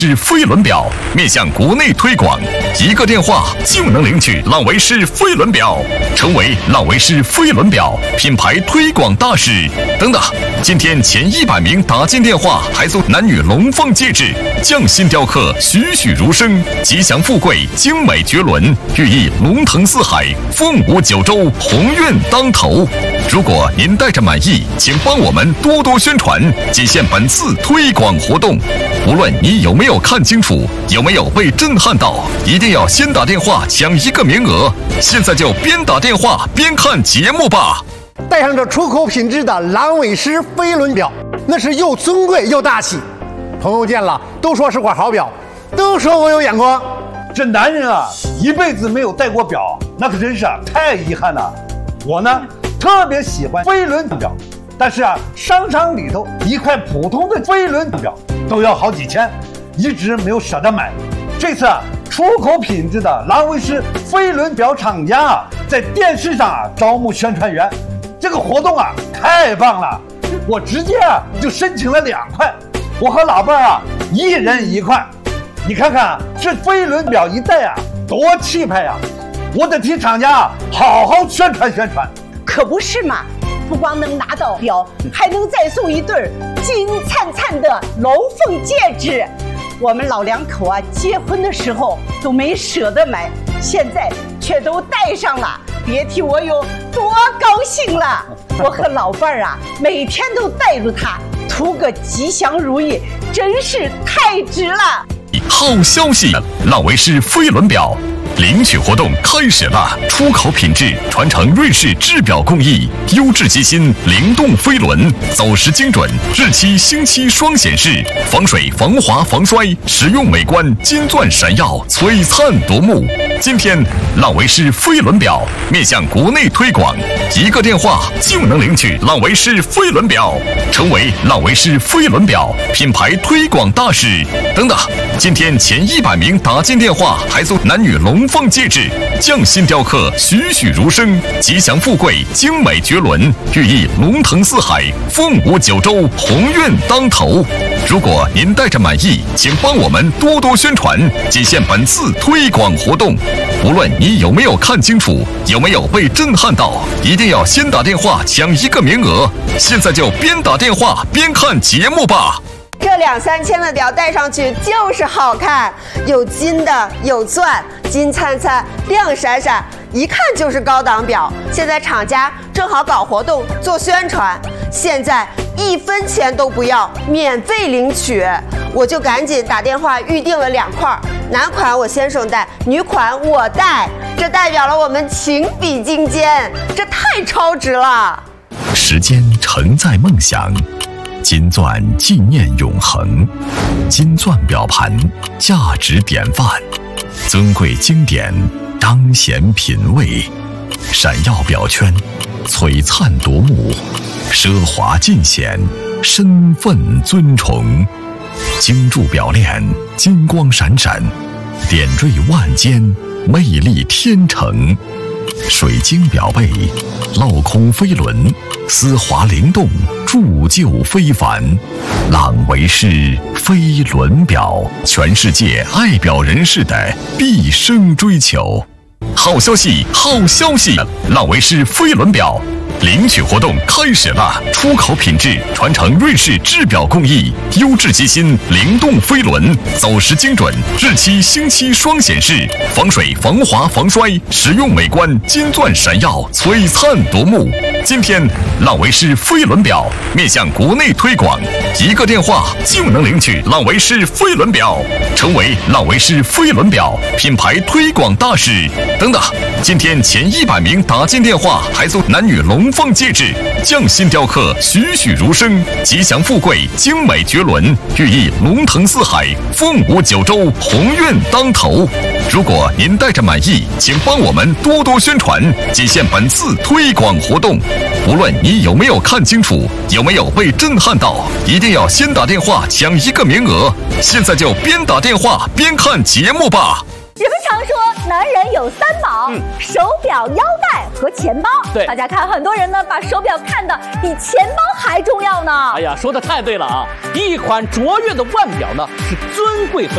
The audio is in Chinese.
是飞轮表面向国内推广，一个电话就能领取浪维仕飞轮表，成为浪维仕飞轮表品牌推广大使。等等，今天前100名打进电话还送男女龙凤戒指，匠心雕刻，栩栩如生，吉祥富贵，精美绝伦，寓意龙腾四海，凤舞九州，鸿运当头。如果您带着满意，请帮我们多多宣传，仅限本次推广活动。无论你有没有看清楚，有没有被震撼到，一定要先打电话抢1个名额。现在就边打电话边看节目吧。 带上这出口品质的浪维仕飞轮表，那是又尊贵又大气。朋友见了都说是块好表，都说我有眼光。 这男人啊，一辈子没有戴过表，那可真是太遗憾了。我呢，特别喜欢飞轮表，但是商场里头一块普通的飞轮表都要好几千，一直没有舍得买。这次出口品质的浪维仕飞轮表厂家在电视上招募宣传员，这个活动太棒了，我直接就申请了2块，我和老伴儿1人1块。你看看这飞轮表一戴多气派呀！我得替厂家好好宣传宣传。 可不是嘛，不光能拿到表，还能再送1对金灿灿的龙凤戒指。我们老两口结婚的时候都没舍得买，现在却都戴上了，别提我有多高兴了。我和老伴儿每天都带着它，图个吉祥如意，真是太值了。 好消息，浪维仕飞轮表领取活动开始了！出口品质，传承瑞士制表工艺，优质机芯，灵动飞轮，走时精准，日期星期双显示，防水、防滑、防摔，实用美观，金钻闪耀，璀璨夺目。今天，浪维仕飞轮表面向国内推广，一个电话就能领取浪维仕飞轮表，成为浪维仕飞轮表品牌推广大使。等等，今天前100名打进电话还送男女龙凤戒指，匠心雕刻，栩栩如生，吉祥富贵，精美绝伦，寓意龙腾四海，凤舞九州，鸿运当头。如果您带着满意，请帮我们多多宣传，仅限本次推广活动。无论你有没有看清楚，有没有被震撼到，一定要先打电话抢1个名额。现在就边打电话边看节目吧。 这2、3千的表戴上去就是好看，有金的，有钻，金灿灿，亮闪闪，一看就是高档表。现在厂家正好搞活动做宣传，现在1分钱都不要，免费领取。我就赶紧打电话预定了2块，男款我先生戴，女款我戴，这代表了我们情比金坚，这太超值了。 时间承载梦想，金钻纪念永恒，金钻表盘价值典范，尊贵经典彰显品味，闪耀表圈璀璨夺目，奢华尽显身份尊崇，精铸表链金光闪闪，点缀万间魅力天成，水晶表背镂空飞轮，丝滑灵动，铸就非凡。浪维仕飞轮表，全世界爱表人士的毕生追求。好消息，好消息！浪维仕飞轮表领取活动开始了！出口品质，传承瑞士制表工艺，优质机芯，灵动飞轮，走时精准，日期星期双显示，防水、防滑、防摔，实用美观，金钻闪耀，璀璨夺目。今天，浪维仕飞轮表面向国内推广，一个电话就能领取浪维仕飞轮表，成为浪维仕飞轮表品牌推广大使。等等，今天前100名打进电话还送男女龙凤戒指，匠心雕刻，栩栩如生，吉祥富贵，精美绝伦，寓意龙腾四海，凤舞九州，鸿运当头。如果您带着满意，请帮我们多多宣传，仅限本次推广活动。无论你有没有看清楚，有没有被震撼到，一定要先打电话抢1个名额。现在就边打电话边看节目吧。 人们常说男人有3宝，手表、腰带和钱包。 对， 大家看，很多人呢把手表看得比钱包还重要呢。 哎呀，说的太对了啊！一款卓越的腕表呢，是尊贵和